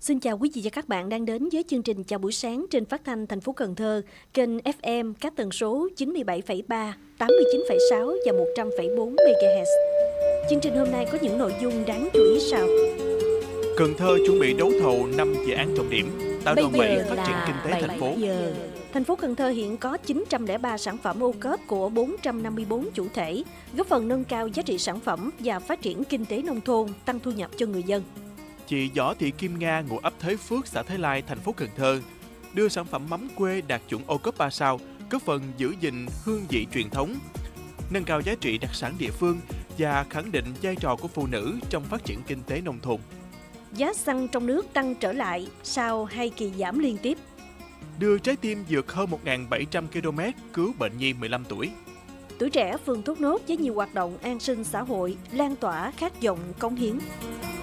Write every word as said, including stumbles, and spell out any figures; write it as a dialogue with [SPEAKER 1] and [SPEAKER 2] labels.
[SPEAKER 1] Xin chào quý vị và các bạn đang đến với chương trình Chào buổi sáng trên phát thanh thành phố Cần Thơ, kênh ép em các tần số chín mươi bảy phẩy ba, tám mươi chín phẩy sáu và một trăm phẩy bốn mê ga héc. Chương trình hôm nay có những nội dung đáng chú ý sau.
[SPEAKER 2] Cần Thơ chuẩn bị đấu thầu năm dự án trọng điểm, tạo đòn bẩy phát triển kinh tế thành phố.
[SPEAKER 1] Giờ. Thành phố Cần Thơ hiện có chín trăm lẻ ba sản phẩm ô cốp của bốn trăm năm mươi bốn chủ thể, góp phần nâng cao giá trị sản phẩm và phát triển kinh tế nông thôn, tăng thu nhập cho người dân.
[SPEAKER 2] Chị Võ Thị Kim Nga, ngụ ấp Thới Phước, xã Thới Lai, thành phố Cần Thơ, đưa sản phẩm mắm quê đạt chuẩn ô cốp ba sao, góp phần giữ gìn hương vị truyền thống, nâng cao giá trị đặc sản địa phương và khẳng định vai trò của phụ nữ trong phát triển kinh tế nông thôn.
[SPEAKER 1] Giá xăng trong nước tăng trở lại sau hai kỳ giảm liên tiếp.
[SPEAKER 2] Đưa trái tim vượt hơn một nghìn bảy trăm ki lô mét cứu bệnh nhi mười lăm tuổi.
[SPEAKER 1] Tuổi trẻ phường Thốt Nốt với nhiều hoạt động an sinh xã hội, lan tỏa khát vọng cống hiến.